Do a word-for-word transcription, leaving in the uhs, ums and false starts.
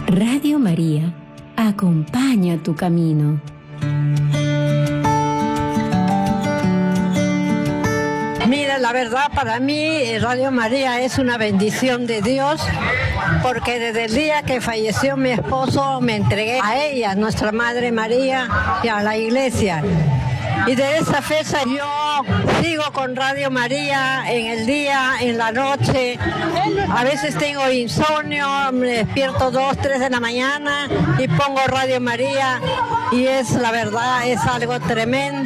Radio María acompaña tu camino. Mira, la verdad para mí Radio María es una bendición de Dios, porque desde el día que falleció mi esposo me entregué a ella, nuestra Madre María, y a la iglesia. Y de esa fecha yo sigo con Radio María en el día, en la noche. A veces tengo insomnio, me despierto dos, tres de la mañana y pongo Radio María, y es la verdad, es algo tremendo.